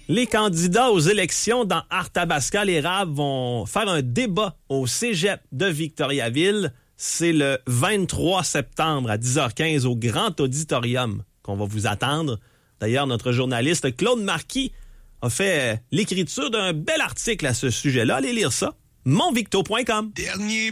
Les candidats aux élections dans Arthabasca-les-Raves vont faire un débat au cégep de Victoriaville. C'est le 23 septembre à 10h15 au Grand Auditorium qu'on va vous attendre. D'ailleurs, notre journaliste Claude Marquis a fait l'écriture d'un bel article à ce sujet-là. Allez lire ça. monvicto.com. Dernier